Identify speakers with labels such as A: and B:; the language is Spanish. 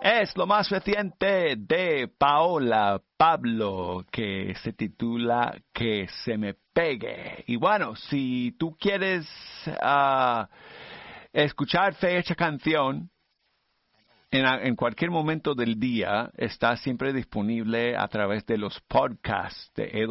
A: Es lo más reciente de Paola Pablo, que se titula Que se me pegue. Y bueno, si tú quieres escuchar fecha canción en cualquier momento del día, está siempre disponible a través de los podcasts de